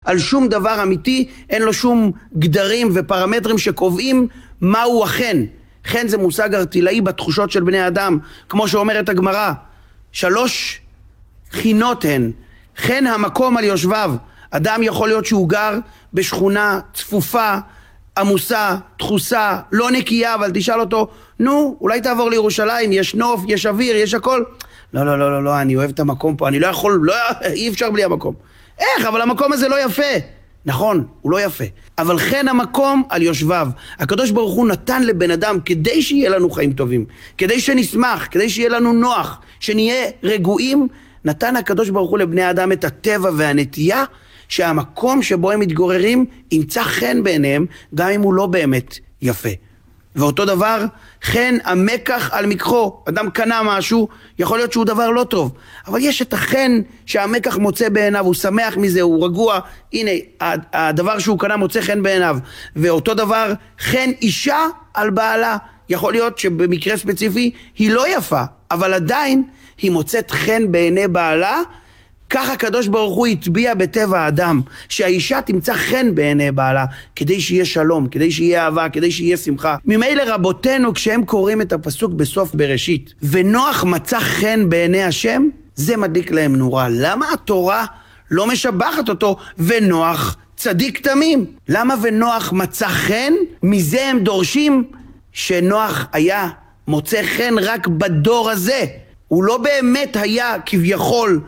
על שום דבר אמיתי, אין לו שום גדרים ופרמטרים שקובעים מהו החן. חן זה מושג ארטילאי בתחושות של בני אדם, כמו שאומרת הגמרא. 3 חינות הן. חן המקום על יושביו. אדם יכול להיות שהוא גר בשכונה צפופה, עמוסה, דחוסה, לא נקייה, אבל תשאל אותו, נו, אולי תעבור לירושלים, יש נוף, יש אוויר, יש הכל. לא, לא, לא, לא, לא, אני אוהב את המקום פה, אני לא יכול, לא, אי אפשר בלי המקום. איך? אבל המקום הזה לא יפה. נכון, הוא לא יפה. אבל כן המקום על יושביו. הקדוש ברוך הוא נתן לבן אדם כדי שיהיה לנו חיים טובים, כדי שנשמח, כדי שיהיה לנו נוח, שנהיה רגועים, נתן הקדוש ברוך הוא לבני האדם את הטבע והנטייה, שהמקום שבו הם מתגוררים ימצא חן בעיניהם, גם אם הוא לא באמת יפה. ואותו דבר, חן המקח על מקחו. אדם קנה משהו, יכול להיות שהוא דבר לא טוב, אבל יש את החן שהמקח מוצא בעיניו, הוא שמח מזה, הוא רגוע, הנה, הדבר שהוא קנה מוצא חן בעיניו. ואותו דבר, חן אישה על בעלה. יכול להיות שבמקרה ספציפי היא לא יפה, אבל עדיין היא מוצאת חן בעיני בעלה. ככה הקדוש ברוך הוא הטביע בטבע האדם, שהאישה תמצא חן בעיני בעלה, כדי שיהיה שלום, כדי שיהיה אהבה, כדי שיהיה שמחה. ממילא רבותינו, כשהם קוראים את הפסוק בסוף בראשית, ונוח מצא חן בעיני השם, זה מדליק להם נורה. למה התורה לא משבחת אותו, ונוח צדיק תמים? למה ונוח מצא חן? מזה הם דורשים שנוח היה מוצא חן רק בדור הזה. הוא לא באמת היה כביכול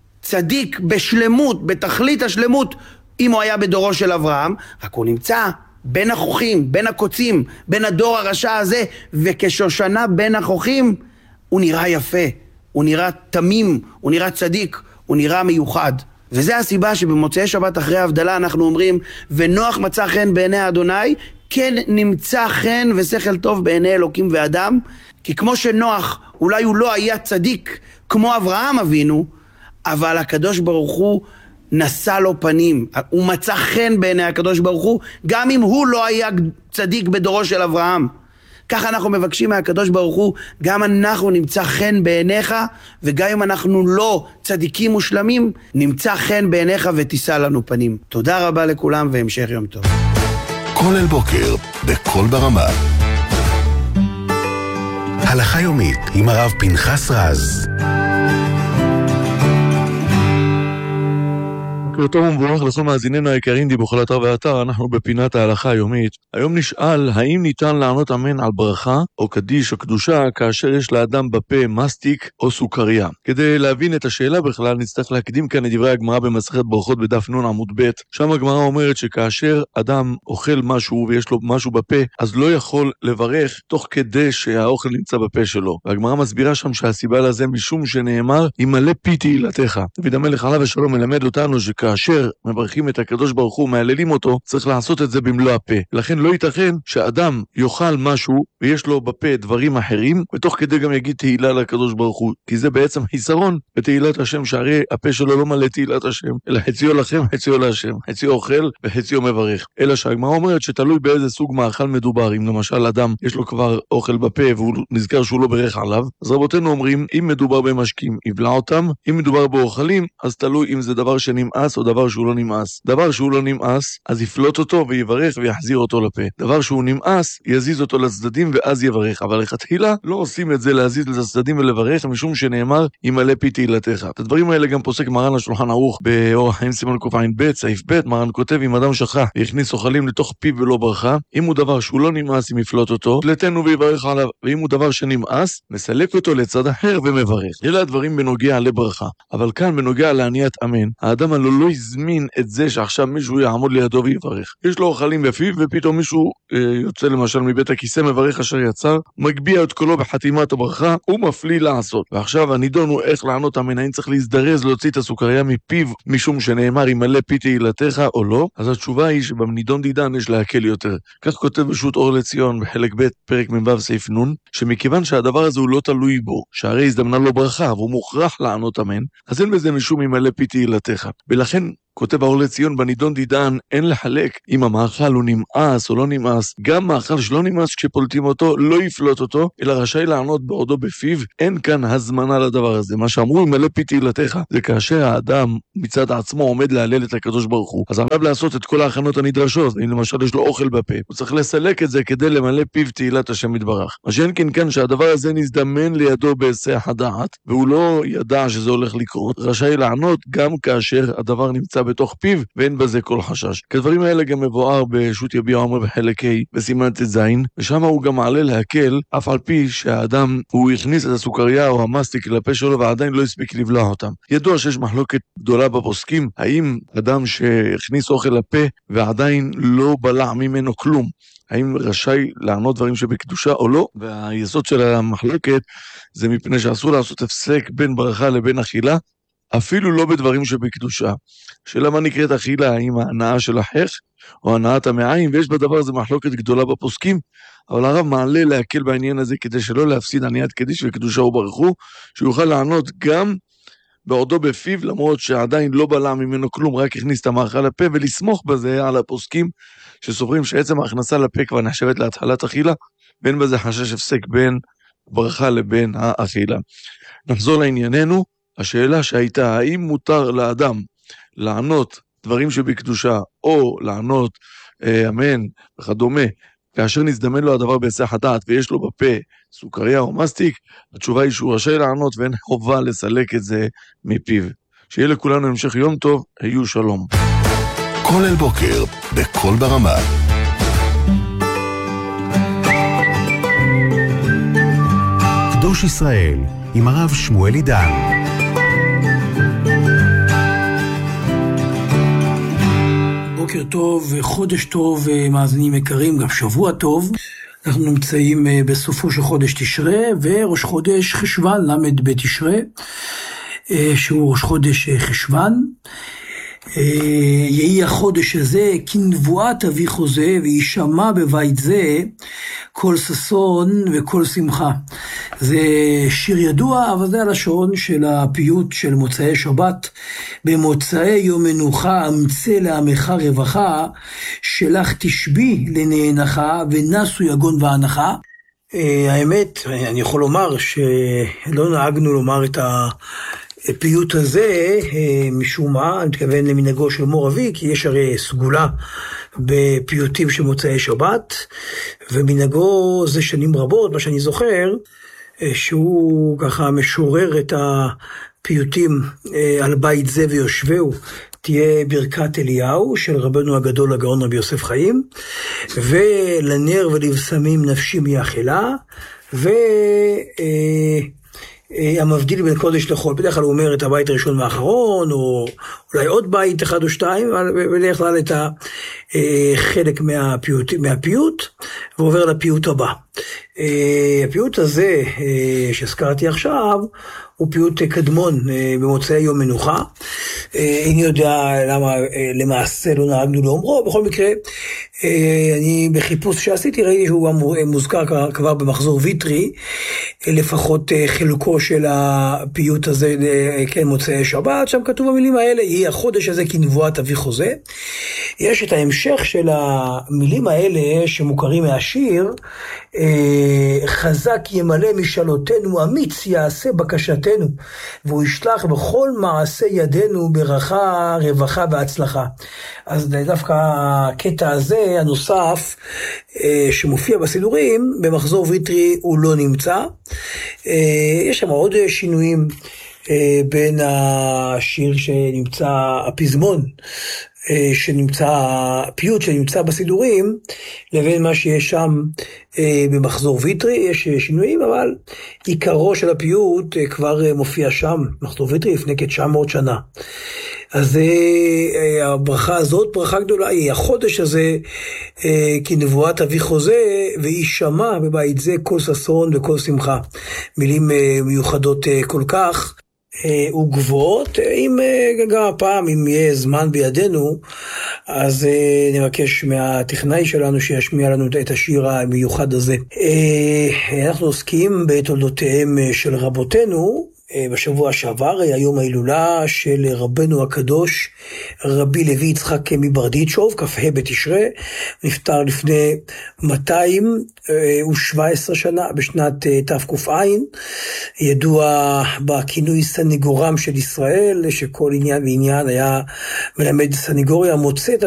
צדיק בשלמות, בתכלית השלמות, אם הוא היה בדורו של אברהם, רק הוא נמצא בין החוכים, בין הקוצים, בין הדור הרשע הזה, וכשושנה בין החוכים, הוא נראה יפה, הוא נראה תמים, הוא נראה צדיק, הוא נראה מיוחד. וזה הסיבה שבמוצאי שבת אחרי ההבדלה אנחנו אומרים, ונוח מצא חן בעיני אדוני, כן נמצא חן ושכל טוב בעיני אלוקים ואדם, כי כמו שנוח, אולי הוא לא היה צדיק כמו אברהם אבינו, אבל הקדוש ברוך הוא נשא לו פנים, הוא מצא חן בעיני הקדוש ברוך הוא, גם אם הוא לא היה צדיק בדורו של אברהם. ככה אנחנו מבקשים מהקדוש ברוך הוא, גם אנחנו נמצא חן בעיניך, וגם אם אנחנו לא צדיקים מושלמים, נמצא חן בעיניך ותישא לנו פנים. תודה רבה לכולם והמשך יום טוב. כל אל בוקר, בכל ברמה. הלכה יומית עם הרב פנחס רז. טוב ומבורך לכל מאזיננו היקרים די בכל אתר ואתר, אנחנו בפינת ההלכה היומית. היום נשאל האם ניתן לענות אמן על ברכה או קדיש או קדושה כאשר יש לאדם בפה מסטיק או סוכריה. כדי להבין את השאלה בכלל נצטרך להקדים כאן את דברי הגמרא במסכת ברכות בדף נון עמוד ב'. שם הגמרא אומרת שכאשר אדם אוכל משהו ויש לו משהו בפה, אז לא יכול לברך תוך כדי שהאוכל נמצא בפה שלו. והגמרא מסבירה שם שהסיבה לזה משום שנאמר ימלא פי תהילתך. דוד המלך עליו השלום מלמד אותנו כאשר מברכים את הקדוש ברוך הוא, מעללים אותו, צריך לעשות את זה במלוא הפה. לכן לא ייתכן שאדם יאכל משהו ויש לו בפה דברים אחרים, ותוך כדי גם יגיד תהילה לקדוש ברוך הוא, כי זה בעצם חיסרון בתהילת השם, שהרי הפה שלו לא מלא תהילת השם, אלא חציו לכם, חציו להשם, חציו אוכל וחציו מברך. אלא שהגמרא אומרת שתלוי באיזה סוג מאכל מדובר. אם למשל אדם יש לו כבר אוכל בפה והוא נזכר שהוא לא ברך עליו, אז רבותינו אומרים, אם מדובר במשקים, יבלע אותם, אם מדובר באוכלים, אז תלוי אם זה דבר שנמאס או דבר שהוא לא נמאס. דבר שהוא לא נמאס, אז יפלוט אותו ויברך ויחזיר אותו לפה. דבר שהוא נמאס, יזיז אותו לצדדים ואז יברך. אבל לכתחילה לא עושים את זה להזיז לצדדים ולברך, משום שנאמר ימלא פי תהילתך. את הדברים האלה גם פוסק מרן השולחן ערוך באור החיים סימן קע"ב סעיף ב'. מרן כותב, אם אדם שכח והכניס אוכלים לתוך פיו ולא ברכה, אם הוא דבר שהוא לא נמאס, אם יפלוט אותו, תלתנו ויברך עליו. ואם הוא דבר שנמאס, מסלק אותו לצד אחר ומברך. אלה הדברים בנוגע לברכה. אבל כאן בנוגע לעניית אמן, האדם לא יזמין את זה שעכשיו מישהו יעמוד לידו ויברך. יש לו אוכלים בפיו ופתאום מישהו יוצא למשל מבית הכיסא, מברך אשר יצר, מגביע את קולו בחתימת הברכה, הוא מפליא לעשות. ועכשיו הנידון הוא איך לענות אמן, האם צריך להזדרז להוציא את הסוכריה מפיו משום שנאמר ימלא פי תהילתך או לא? אז התשובה היא שבנידון דידן יש להקל יותר. כך כותב בשו"ת אור לציון בחלק ב' פרק מ"ו סעיף נ', שמכיוון שהדבר הזה הוא לא תלוי בו, שהרי הזדמנה לו ברכה והוא מוכרח לענות אמן, אז אין בזה משום ימלא פי תהילתך. ולכן כותב האור לציון בנידון דידן, אין לחלק אם המאכל הוא נמאס או לא נמאס. גם מאכל שלא נמאס כשפולטים אותו, לא יפלוט אותו, אלא רשאי לענות בעודו בפיו. אין כאן הזמנה לדבר הזה. מה שאמרו, מלא פי תהילתך, זה כאשר האדם מצד עצמו עומד להלל את הקדוש ברוך הוא. אז עליו לעשות את כל ההכנות הנדרשות. אם למשל יש לו אוכל בפה, הוא צריך לסלק את זה כדי למלא פיו תהילת השם יתברך. מה שאין כאן שהדבר הזה נזדמן לידו בהיסח הדעת, והוא לא ידע שזה הולך לקרות, רשאי לענות גם כאשר הדבר נמצא בתוך פיו, ואין בזה כל חשש. כדברים האלה גם מבואר בשו"ת יביע אומר בחלק ה' בסימן ט"ז, ושם הוא גם מעלה להקל, אף על פי שהאדם הוא הכניס את הסוכריה או המסטיק לפה שלו ועדיין לא הספיק לבלוע אותם. ידוע שיש מחלוקת גדולה בפוסקים, האם אדם שהכניס אוכל לפה ועדיין לא בלע ממנו כלום, האם רשאי לענות דברים שבקדושה או לא? והיסוד של המחלוקת זה מפני שאסור לעשות הפסק בין ברכה לבין אכילה, אפילו לא בדברים שבקדושה. שאלה מה נקראת אכילה, האם ההנאה של החך או הנאת המעיים, ויש בדבר הזה מחלוקת גדולה בפוסקים, אבל הרב מעלה להקל בעניין הזה כדי שלא להפסיד עניית קדיש וקדושה וברכו, שיוכל לענות גם בעודו בפיו, למרות שעדיין לא בלע ממנו כלום, רק הכניס את המאכל לפה, ולסמוך בזה על הפוסקים שסוברים שעצם ההכנסה לפה כבר נחשבת להתחלת אכילה, בין בזה חשש הפסק בין ברכה לבין האכילה. נחזור לענייננו, השאלה שהייתה, האם מותר לאדם לענות דברים שבקדושה, או לענות אמן וכדומה, כאשר נזדמן לו הדבר בהיסח הדעת ויש לו בפה סוכריה או מסטיק, התשובה היא שהוא רשאי לענות ואין חובה לסלק את זה מפיו. שיהיה לכולנו המשך יום טוב, היו שלום. כל אל בוקר, בכל ברמה. קדוש ישראל, עם הרב שמואל עידן. בוקר טוב, חודש טוב, מאזינים יקרים, גם שבוע טוב. אנחנו נמצאים בסופו של חודש תשרה, וראש חודש חשוון, למד בתשרה, שהוא ראש חודש חשוון. יהי החודש הזה כנבואת אבי חוזה, וישמע בבית זה כל ששון וכל שמחה. זה שיר ידוע, אבל זה הלשון של הפיוט של מוצאי שבת. במוצאי יום מנוחה אמצא לעמך רווחה, שלך תשבי לנהנך ונסו יגון והנחה. האמת, אני יכול לומר שלא נהגנו לומר את הפיוט הזה משום מה, אני מתכוון למנהגו של מור אבי, כי יש הרי סגולה בפיוטים של מוצאי שבת, ומנהגו זה שנים רבות, מה שאני זוכר, שהוא ככה משורר את הפיוטים על בית זה ויושבהו, תהיה ברכת אליהו של רבנו הגדול הגאון רבי יוסף חיים, ולנר ולבשמים נפשי מייחלה, המבדיל בין קודש לחול. בדרך כלל הוא אומר את הבית הראשון והאחרון, או אולי עוד בית אחד או שתיים, בדרך כלל את חלק מהפיוט, ועובר לפיוט הבא. הפיוט הזה שהזכרתי עכשיו, הוא פיוט קדמון במוצאי יום מנוחה. איני יודע למה למעשה לא נהגנו לאומרו, בכל מקרה, אני בחיפוש שעשיתי ראיתי שהוא מוזכר כבר במחזור ויטרי, לפחות חלקו של הפיוט הזה, כן, מוצאי שבת, שם כתוב המילים האלה, יהי החודש הזה כנבואת אבי חוזה. יש את ההמשך של המילים האלה שמוכרים מהשיר, חזק ימלא משאלותינו, אמיץ יעשה בקשתנו, והוא ישלח בכל מעשה ידינו ברכה, רווחה והצלחה. אז דווקא הקטע הזה הנוסף שמופיע בסידורים, במחזור ויטרי הוא לא נמצא. יש שם עוד שינויים בין השיר שנמצא, הפזמון שנמצא, פיוט שנמצא בסידורים, לבין מה שיש שם במחזור ויטרי. יש שינויים, אבל עיקרו של הפיוט כבר מופיע שם, מחזור ויטרי לפני כ-900 שנה. אז הברכה הזאת, ברכה גדולה, היא החודש הזה כנבואת אבי חוזה, וישמע בבית זה כל ששון וכל שמחה. מילים מיוחדות כל כך וגבוהות. אם גם הפעם, אם יהיה זמן בידינו, אז נבקש מהטכנאי שלנו שישמיע לנו את השיר המיוחד הזה. אנחנו עוסקים בתולדותיהם של רבותינו, בשבוע שעבר היה יום ההילולה של רבנו הקדוש, רבי לוי יצחק מברדיצ'וב, כ"ה בתשרי, נפטר לפני 217 שנה, בשנת תק"ע, ידוע בכינוי סניגורם של ישראל, שכל עניין ועניין היה מלמד סניגוריה, מוצאת